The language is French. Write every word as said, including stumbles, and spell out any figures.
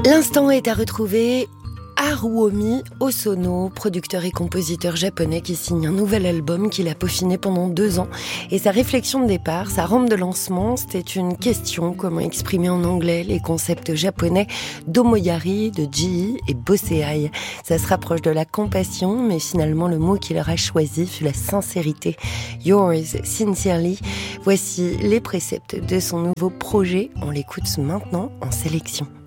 L'instant est à retrouver. Haruomi Hosono, producteur et compositeur japonais qui signe un nouvel album qu'il a peaufiné pendant deux ans. Et sa réflexion de départ, sa rampe de lancement, c'était une question: comment exprimer en anglais les concepts japonais d'omoyari, de ji et boseai. Ça se rapproche de la compassion, mais finalement le mot qu'il aura choisi fut la sincérité. Yours sincerely. Voici les préceptes de son nouveau projet. On l'écoute maintenant en sélection.